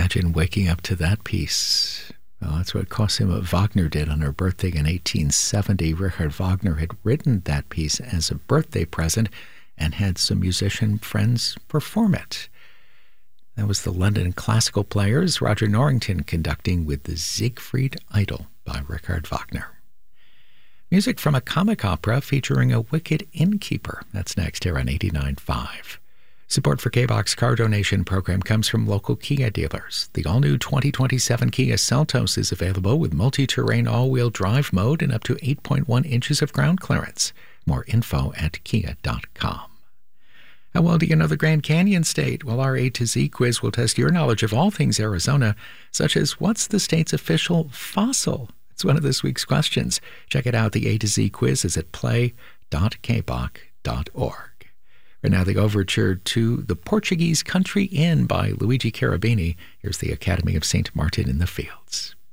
imagine waking up to that piece? Well, that's what Cosima Wagner did on her birthday in 1870. Richard Wagner had written that piece as a birthday present and had some musician friends perform it. That was the London Classical Players, Roger Norrington conducting with the Siegfried Idyll by Richard Wagner. Music from a comic opera featuring a wicked innkeeper. That's next here on 89.5. Support for K-Box car donation program comes from local Kia dealers. The all-new 2027 Kia Seltos is available with multi-terrain all-wheel drive mode and up to 8.1 inches of ground clearance. More info at kia.com. How well do you know the Grand Canyon State? Well, our A to Z quiz will test your knowledge of all things Arizona, such as what's the state's official fossil? It's one of this week's questions. Check it out. The A to Z quiz is at play.kboc.org. Right now, the overture to The Portuguese Country Inn by Luigi Cherubini. Here's the Academy of St. Martin in the Fields.